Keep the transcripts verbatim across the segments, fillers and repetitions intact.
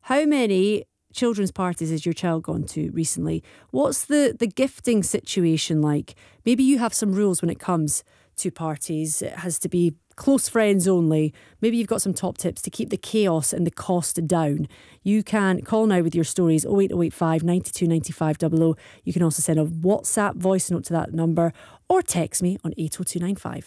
How many children's parties has your child gone to recently? What's the, the gifting situation like? Maybe you have some rules when it comes to parties. It has to be close friends only. Maybe you've got some top tips to keep the chaos and the cost down. You can call now with your stories oh eight oh eight five, nine two nine five double oh. You can also send a WhatsApp voice note to that number or text me on eight oh two nine five.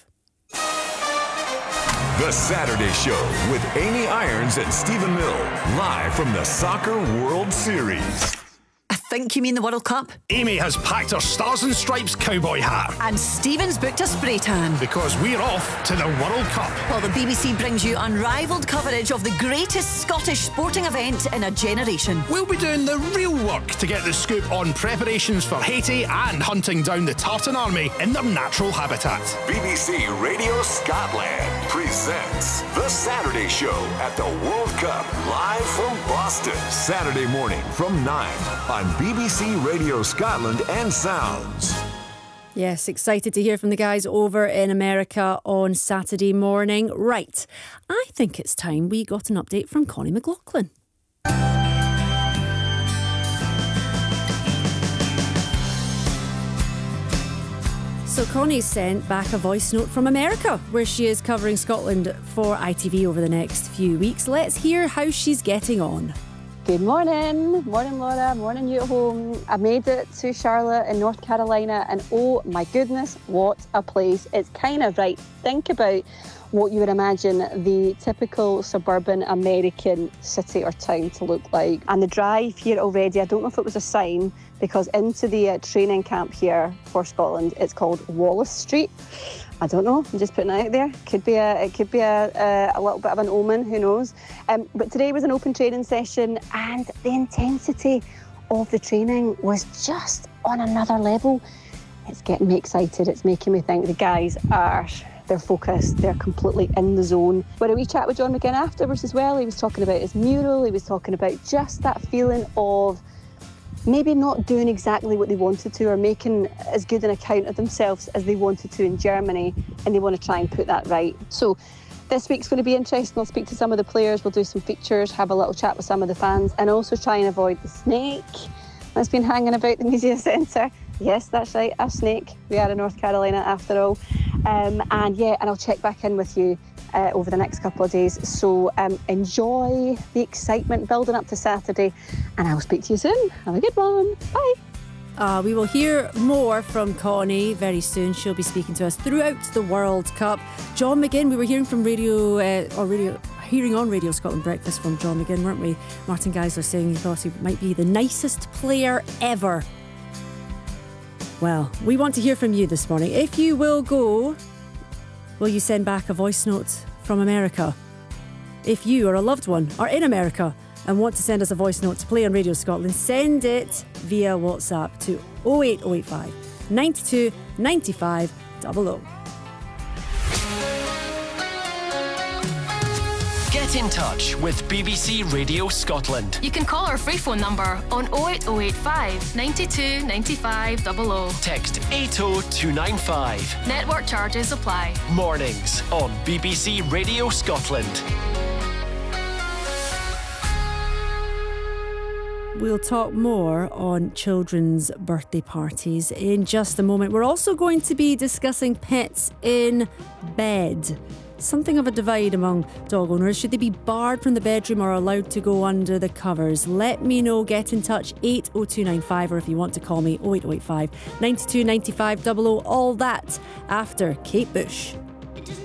The Saturday Show with Amy Irons and Stephen Mill, live from the Soccer World Series. I think you mean the World Cup? Amy has packed her Stars and Stripes cowboy hat. And Stephen's booked a spray tan. Because we're off to the World Cup. While the B B C brings you unrivalled coverage of the greatest Scottish sporting event in a generation. We'll be doing the real work to get the scoop on preparations for Haiti and hunting down the Tartan Army in their natural habitat. B B C Radio Scotland presents The Saturday Show at the World Cup, live from Boston. Saturday morning from nine on B B C Radio Scotland and Sounds. Yes, excited to hear from the guys over in America on Saturday morning. Right, I think it's time we got an update from Connie McLaughlin. So Connie sent back a voice note from America, where she is covering Scotland for I T V over the next few weeks. Let's hear how she's getting on. Good morning. Morning, Laura. Morning, you at home. I made it to Charlotte in North Carolina, and oh my goodness, what a place. It's kind of right. Think about what you would imagine the typical suburban American city or town to look like. And the drive here already, I don't know if it was a sign, because into the uh, training camp here for Scotland, it's called Wallace Street. I don't know, I'm just putting it out there. Could be a, it could be a, a, a little bit of an omen, who knows. Um, but today was an open training session, and the intensity of the training was just on another level. It's getting me excited. It's making me think the guys are, they're focused, they're completely in the zone. But a wee chat with John McGinn afterwards as well. He was talking about his mural. He was talking about just that feeling of maybe not doing exactly what they wanted to, or making as good an account of themselves as they wanted to in Germany, and they want to try and put that right. So this week's going to be interesting. I'll speak to some of the players, we'll do some features, have a little chat with some of the fans, and also try and avoid the snake that's been hanging about the media centre. Yes, that's right, a snake. We are in North Carolina after all. Um, and yeah, and I'll check back in with you Uh, over the next couple of days. So um, enjoy the excitement building up to Saturday, and I'll speak to you soon. Have a good one. Bye. Uh, we will hear more from Connie very soon. She'll be speaking to us throughout the World Cup. John McGinn, we were hearing from radio, uh, or radio, hearing on Radio Scotland Breakfast from John McGinn, weren't we? Martin Geisler saying he thought he might be the nicest player ever. Well, we want to hear from you this morning. If you will go, will you send back a voice note from America? If you or a loved one are in America and want to send us a voice note to play on Radio Scotland, send it via WhatsApp to oh eight oh eight five, nine two nine five double oh. Get in touch with B B C Radio Scotland. You can call our free phone number on oh eight oh eight five, nine two nine five double oh. Text eight oh two nine five. Network charges apply. Mornings on B B C Radio Scotland. We'll talk more on children's birthday parties in just a moment. We're also going to be discussing pets in bed. Something of a divide among dog owners. Should they be barred from the bedroom or allowed to go under the covers? Let me know. Get in touch, eight oh two nine five, or if you want to call me, oh eight oh eight five, nine two nine five double oh. All that after Kate Bush.